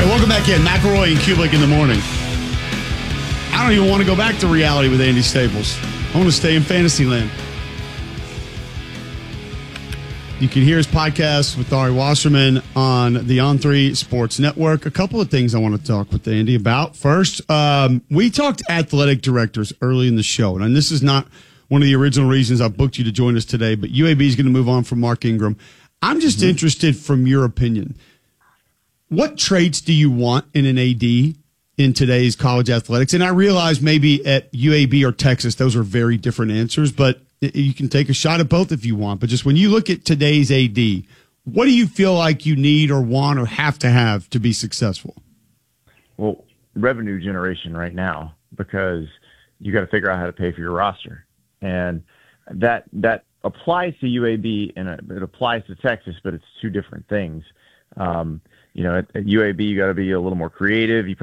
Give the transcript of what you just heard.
right, welcome back in. McElroy and Kublik in the morning. I don't even want to go back to reality with Andy Staples. I want to stay in fantasy land. You can hear his podcast with Ari Wasserman on the On3 Sports Network. A couple of things I want to talk with Andy about. First, we talked athletic directors early in the show, and this is not one of the original reasons I booked you to join us today, but UAB is going to move on from Mark Ingram. I'm just interested from your opinion. What traits do you want in an AD in today's college athletics? And I realize maybe at UAB or Texas, those are very different answers, but you can take a shot at both if you want. But just when you look at today's AD, what do you feel like you need or want or have to be successful? Well, revenue generation right now, because you got to figure out how to pay for your roster. And that applies to UAB and it applies to Texas, but it's two different things. At UAB, you got to be a little more creative. You